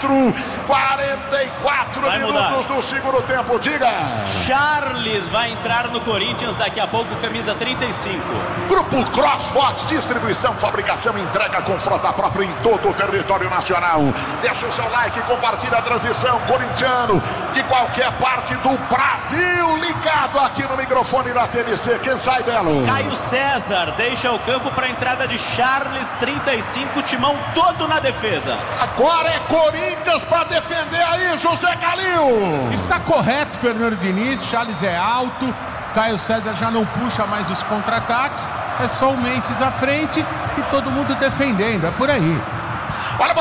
44 minutos do segundo tempo. Diga. Charles vai entrar no Corinthians daqui a pouco, camisa 35. Grupo Crossfox, distribuição, fabricação, entrega com frota própria em todo o território nacional. Deixa o seu like, compartilha a transmissão. Corintiano de qualquer parte do Brasil ligado aqui no microfone da TNC. Quem sai, Belo? Caio César deixa o campo para a entrada de Charles, 35, timão todo na defesa. Agora é Corinthians para defender aí, José Calil. Está correto, Fernando Diniz. Charles é alto, Caio César já não puxa mais os contra-ataques, é só o Memphis à frente e todo mundo defendendo, é por aí.